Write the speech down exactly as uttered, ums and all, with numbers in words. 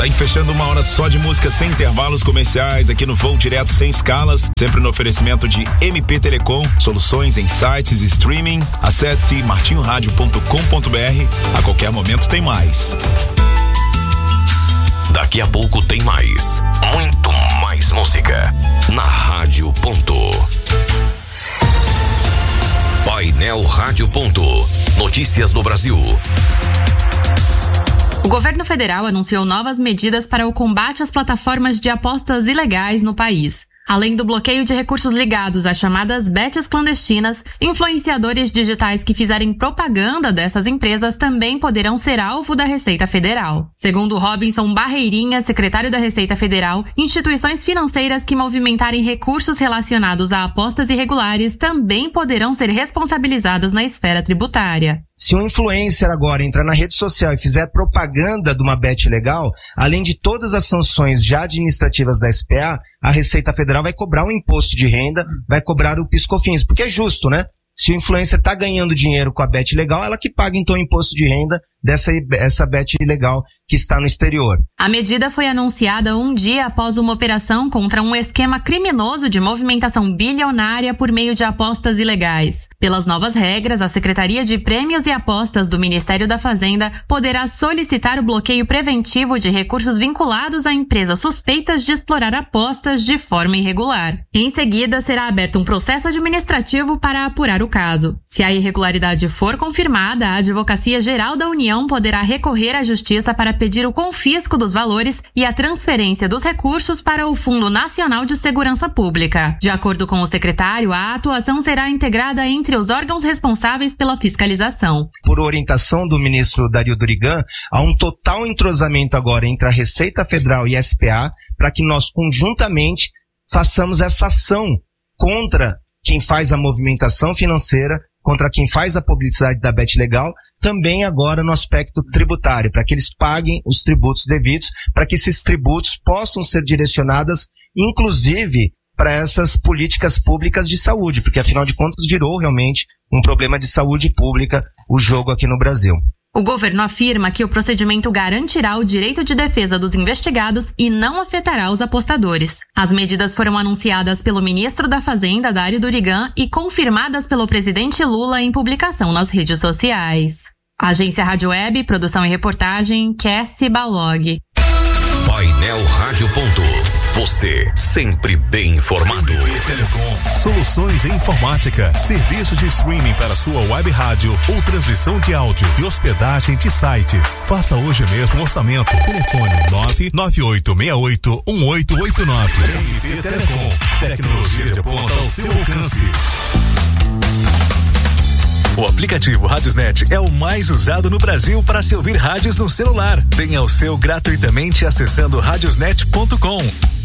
Tá aí fechando uma hora só de música sem intervalos comerciais aqui no Voo Direto Sem Escalas, sempre no oferecimento de M P Telecom, soluções em sites e streaming. Acesse martinho rádio ponto com ponto br. A qualquer momento tem mais. Daqui a pouco tem mais, muito mais música na Rádio Ponto. Painel Rádio Ponto. Notícias do Brasil. O governo federal anunciou novas medidas para o combate às plataformas de apostas ilegais no país. Além do bloqueio de recursos ligados às chamadas bets clandestinas, influenciadores digitais que fizerem propaganda dessas empresas também poderão ser alvo da Receita Federal. Segundo Robinson Barreirinha, secretário da Receita Federal, instituições financeiras que movimentarem recursos relacionados a apostas irregulares também poderão ser responsabilizadas na esfera tributária. Se um influencer agora entrar na rede social e fizer propaganda de uma bet legal, além de todas as sanções já administrativas da S P A, a Receita Federal vai cobrar um imposto de renda, vai cobrar o PIS/COFINS, porque é justo, né? Se o influencer está ganhando dinheiro com a bet legal, ela que paga então o imposto de renda dessa essa bet ilegal que está no exterior. A medida foi anunciada um dia após uma operação contra um esquema criminoso de movimentação bilionária por meio de apostas ilegais. Pelas novas regras, a Secretaria de Prêmios e Apostas do Ministério da Fazenda poderá solicitar o bloqueio preventivo de recursos vinculados a empresas suspeitas de explorar apostas de forma irregular. Em seguida, será aberto um processo administrativo para apurar o caso. Se a irregularidade for confirmada, a Advocacia Geral da União poderá recorrer à Justiça para pedir o confisco dos valores e a transferência dos recursos para o Fundo Nacional de Segurança Pública. De acordo com o secretário, a atuação será integrada entre os órgãos responsáveis pela fiscalização. Por orientação do ministro Dario Durigan, há um total entrosamento agora entre a Receita Federal e a S P A para que nós conjuntamente façamos essa ação contra quem faz a movimentação financeira, contra quem faz a publicidade da bet legal, também agora no aspecto tributário, para que eles paguem os tributos devidos, para que esses tributos possam ser direcionados, inclusive, para essas políticas públicas de saúde, porque afinal de contas virou realmente um problema de saúde pública o jogo aqui no Brasil. O governo afirma que o procedimento garantirá o direito de defesa dos investigados e não afetará os apostadores. As medidas foram anunciadas pelo ministro da Fazenda, Dario Durigan, e confirmadas pelo presidente Lula em publicação nas redes sociais. Agência Rádio Web, produção e reportagem, Cassie Balog. Painel Rádio Ponto. Você sempre bem informado. M P Telecom. Soluções em informática. Serviço de streaming para sua web rádio ou transmissão de áudio e hospedagem de sites. Faça hoje mesmo um orçamento. Telefone nove nove oito seis oito um oito oito nove. M P Telecom. Tecnologia de ponta ao seu alcance. O aplicativo Radiosnet é o mais usado no Brasil para se ouvir rádios no celular. Tenha o seu gratuitamente acessando radiosnet ponto com.